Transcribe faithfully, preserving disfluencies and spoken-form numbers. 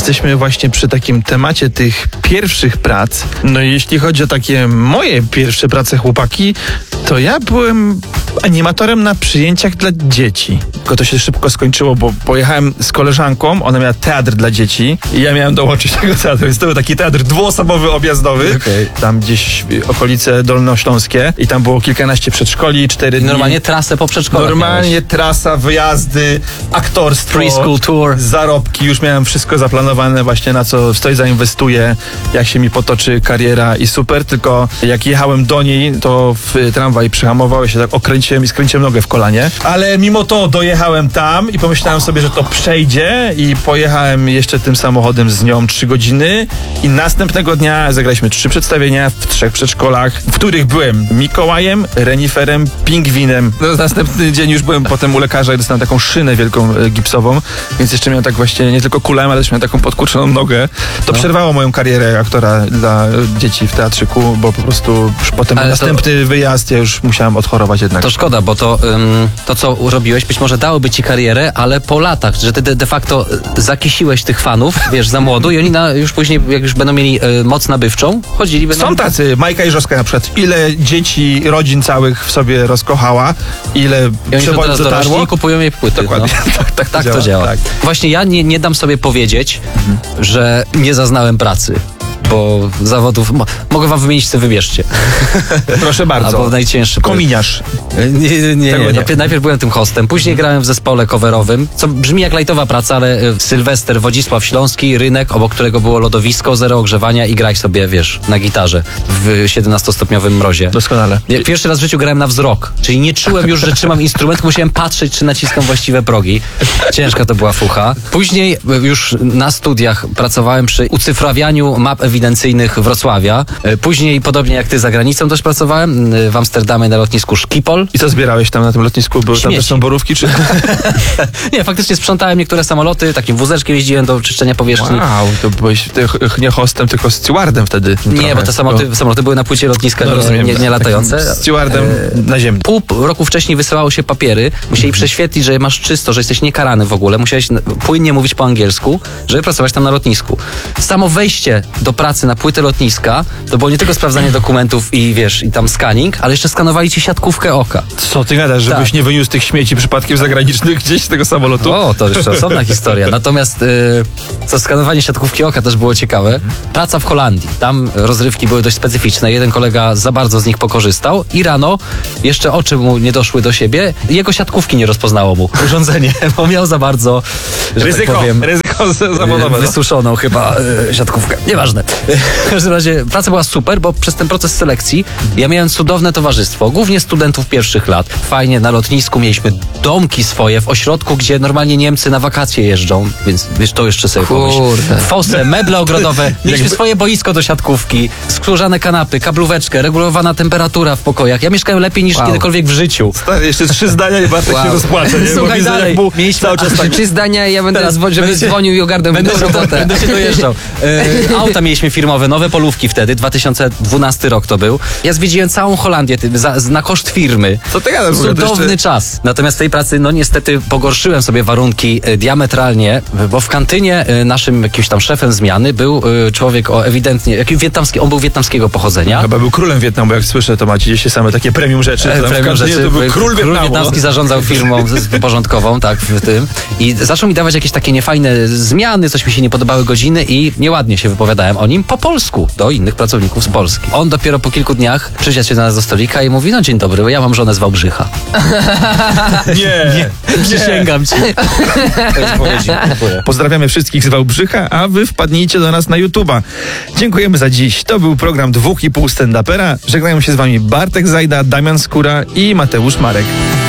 Jesteśmy właśnie przy takim temacie tych pierwszych prac. No i jeśli chodzi o takie moje pierwsze prace, chłopaki, to ja byłem animatorem na przyjęciach dla dzieci. Tylko to się szybko skończyło, bo pojechałem z koleżanką, ona miała teatr dla dzieci i ja miałem dołączyć tego teatru. Więc to był taki teatr dwuosobowy, objazdowy. Okay. Tam gdzieś okolice dolnośląskie i tam było kilkanaście przedszkoli, cztery dni. Normalnie trasę po przedszkolach. Normalnie miałeś. Trasa, wyjazdy, aktorstwo, preschool tour, zarobki. Już miałem wszystko zaplanowane właśnie, na co stoję, zainwestuję, jak się mi potoczy kariera i super. Tylko jak jechałem do niej, to w tramwaj przyhamowało się, tak okręciłem i skręciłem nogę w kolanie. Ale mimo to dojechałem tam i pomyślałem sobie, że to przejdzie i pojechałem jeszcze tym samochodem z nią trzy godziny i następnego dnia zagraliśmy trzy przedstawienia w trzech przedszkolach, w których byłem Mikołajem, reniferem, pingwinem. No, następny dzień już byłem potem u lekarza i dostałem taką szynę wielką e, gipsową, więc jeszcze miałem tak właśnie nie tylko kulałem, ale też miałem taką podkurczoną nogę. To no. przerwało moją karierę aktora dla dzieci w teatrzyku, bo po prostu już potem ale następny to... wyjazd ja już musiałem odchorować jednak. To szkoda, bo to, ym, to co robiłeś być może dałoby ci karierę, ale po latach, że ty de, de facto zakisiłeś tych fanów, wiesz, za młodu i oni na, już później, jak już będą mieli y, moc nabywczą, chodzili będą... Są tacy, Majka Jeżowska na przykład, ile dzieci, rodzin całych w sobie rozkochała, ile przewodów dotarło. I kupują jej płyty. Dokładnie, no. tak, tak, tak to to działa. działa. Tak. Właśnie ja nie, nie dam sobie powiedzieć, mhm. że nie zaznałem pracy. Bo zawodów... Mo, mogę wam wymienić, co wybierzcie. Proszę bardzo. Albo najcięższy. Kominiarz. Nie, nie, nie. nie, nie. nie. Najpierw byłem tym hostem, później grałem w zespole coverowym, co brzmi jak lajtowa praca, ale Sylwester, Wodzisław Śląski, rynek, obok którego było lodowisko, zero ogrzewania i graj sobie, wiesz, na gitarze w siedemnastostopniowym mrozie. Doskonale. Pierwszy raz w życiu grałem na wzrok, czyli nie czułem już, że trzymam instrument, musiałem patrzeć, czy naciskam właściwe progi. Ciężka to była fucha. Później już na studiach pracowałem przy ucyfrawianiu map ewidencyjnych Wrocławia. Później, podobnie jak ty, za granicą też pracowałem, w Amsterdamie na lotnisku Schiphol. I co zbierałeś tam na tym lotnisku? Były Śmieci. tam też są borówki, czy... Nie, faktycznie sprzątałem niektóre samoloty, takim wózeczkiem jeździłem do czyszczenia powierzchni. Wow, to byłeś ty, nie hostem, tylko stewardem wtedy. Nie, trochę. bo te samoloty, bo... samoloty były na płycie lotniska, no, nie, nie, nie latające. Stewardem e... na ziemi. Pół roku wcześniej wysyłało się papiery, musieli mhm. prześwietlić, że masz czysto, że jesteś niekarany w ogóle, musiałeś płynnie mówić po angielsku, żeby pracować tam na lotnisku. Samo wejście do pracy na płytę lotniska, to było nie tylko sprawdzanie dokumentów i wiesz, i tam scanning, ale jeszcze skanowali ci siatkówkę oka. Co ty gadasz, żebyś tak. nie wyniósł tych śmieci przypadkiem zagranicznych gdzieś z tego samolotu? O, to jeszcze osobna historia. Natomiast yy, co skanowanie siatkówki oka też było ciekawe. Praca w Holandii. Tam rozrywki były dość specyficzne. Jeden kolega za bardzo z nich pokorzystał i rano jeszcze oczy mu nie doszły do siebie. Jego siatkówki nie rozpoznało mu urządzenie, bo miał za bardzo, że ryzyko, tak powiem, ryzyko zawodowe. Wysuszoną no. chyba yy, siatkówkę. Nieważne. W każdym razie praca była super, bo przez ten proces selekcji ja miałem cudowne towarzystwo, głównie studentów pierwszych lat. Fajnie, na lotnisku mieliśmy domki swoje w ośrodku, gdzie normalnie Niemcy na wakacje jeżdżą, więc wiesz, to jeszcze sobie pomyśl. Fosę, meble ogrodowe, mieliśmy swoje boisko do siatkówki, skórzane kanapy, kablóweczkę, regulowana temperatura w pokojach. Ja mieszkałem lepiej niż wow. kiedykolwiek w życiu. Stary, jeszcze trzy zdania i Bartek wow. się rozpłacze. Nie? Słuchaj widzę, dalej, mieliśmy cały czas tak... trzy zdania i ja będę, Teraz, zwo- żeby będę, dzwonił i ogarnął będę, robotę. Będę się dojeżdżał. E, auta mieliśmy firmowe, nowe polówki wtedy, dwa tysiące dwunasty rok to był. Ja zwiedziłem całą Holandię ty, za, na koszt firmy. Co ty gadasz? Cudowny jeszcze... czas. Natomiast w tej pracy, no niestety pogorszyłem sobie warunki e, diametralnie, bo w kantynie e, naszym jakimś tam szefem zmiany był e, człowiek o ewidentnie, jakiś wietnamski, on był wietnamskiego pochodzenia. Chyba był królem Wietnamu, bo jak słyszę, to macie gdzieś same takie premium rzeczy. E, premium rzeczy. To był król, król Wietnamu. wietnamski no. zarządzał firmą porządkową, tak, w tym. I zaczął mi dawać jakieś takie niefajne zmiany, coś mi się nie podobały godziny i nieładnie się wypowiadałem o nim po polsku do innych pracowników z Polski. On dopiero po kilku dniach przysiadł się do nas do stolika i mówi, no dzień dobry, bo ja mam żonę z Wałbrzycha. Nie, nie. Przysięgam ci. Pozdrawiamy wszystkich z Wałbrzycha, a wy wpadnijcie do nas na YouTube'a. Dziękujemy za dziś. To był program dwóch i pół stand-upera. Żegnają się z wami Bartek Zajda, Damian Skóra i Mateusz Marek.